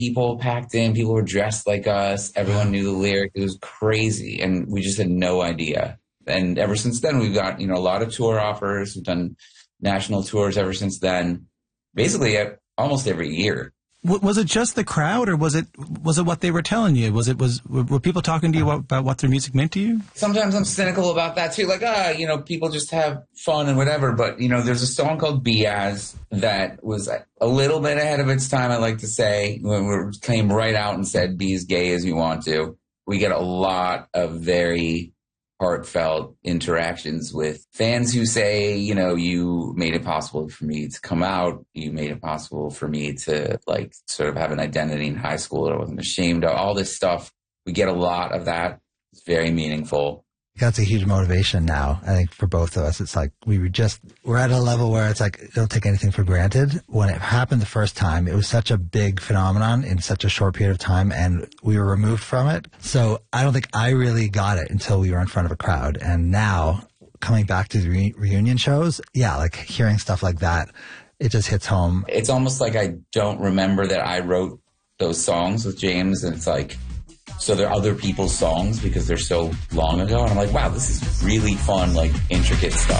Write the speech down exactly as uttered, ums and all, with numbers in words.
people packed in. People were dressed like us. Everyone knew the lyric. It was crazy. And we just had no idea. And ever since then, we've got, you know, a lot of tour offers. We've done national tours ever since then, basically almost every year. Was it just the crowd, or was it was it what they were telling you? Was it was were people talking to you about what their music meant to you? Sometimes I'm cynical about that too. Like, ah, you know, people just have fun and whatever. But you know, there's a song called "Be As" that was a little bit ahead of its time. I like to say, when we came right out and said, "Be as gay as you want to." We get a lot of very heartfelt interactions with fans who say, you know, you made it possible for me to come out. You made it possible for me to, like, sort of have an identity in high school that I wasn't ashamed of. All this stuff. We get a lot of that. It's very meaningful. That's a huge motivation now, I think, for both of us. It's like we were just, we're at a level where it's like, don't take anything for granted. When it happened the first time, it was such a big phenomenon in such a short period of time, and we were removed from it. So I don't think I really got it until we were in front of a crowd. And now, coming back to the re- reunion shows, yeah, like hearing stuff like that, it just hits home. It's almost like I don't remember that I wrote those songs with James, and it's like, so they're other people's songs because they're so long ago. And I'm like, wow, this is really fun, like, intricate stuff.